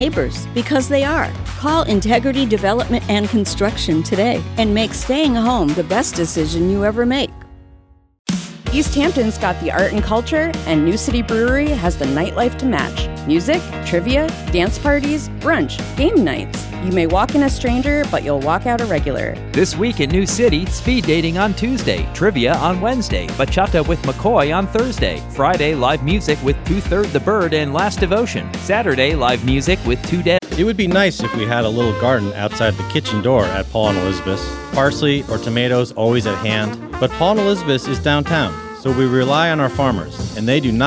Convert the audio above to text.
neighbors, because they are. Call Integrity Development and Construction today and make staying home the best decision you ever make. East Hampton's got the art and culture, and New City Brewery has the nightlife to match. Music, trivia, dance parties, brunch, game nights. You may walk in a stranger, but you'll walk out a regular. This week in New City, speed dating on Tuesday, trivia on Wednesday, bachata with McCoy on Thursday. Friday, live music with 2/3 the Bird and Last Devotion. Saturday, live music with Two Dead. It would be nice if we had a little garden outside the kitchen door at Paul and Elizabeth's. Parsley or tomatoes always at hand. But Paul and Elizabeth's is downtown, so we rely on our farmers, and they do not